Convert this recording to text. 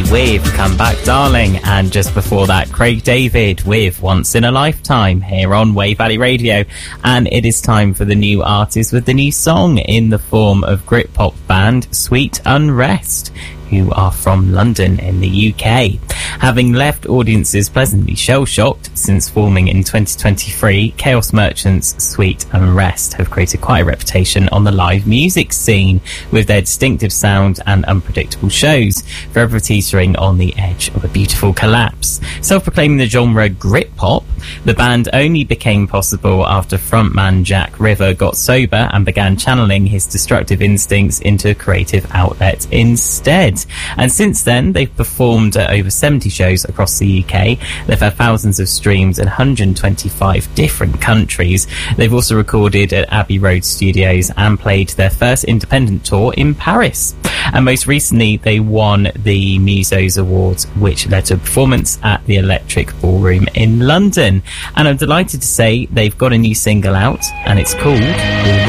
with Come Back Darling, and just before that Craig David with Once in a Lifetime here on Wave Valley Radio. And it is time for the new artist with the new song in the form of Grit pop band Sweet Unrest, who are from London in the UK. Having left audiences pleasantly shell-shocked since forming in 2023, Chaos Merchant's Sweet Unrest have created quite a reputation on the live music scene with their distinctive sound and unpredictable shows, forever teetering on the edge of a beautiful collapse. Self-proclaiming the genre grit pop, the band only became possible after frontman Jack River got sober and began channeling his destructive instincts into a creative outlet instead. And since then, they've performed at over 70 shows across the UK. They've had thousands of streams in 125 different countries. They've also recorded at Abbey Road Studios and played their first independent tour in Paris. And most recently, they won the Musos Awards, which led to a performance at the Electric Ballroom in London. And I'm delighted to say they've got a new single out, and it's called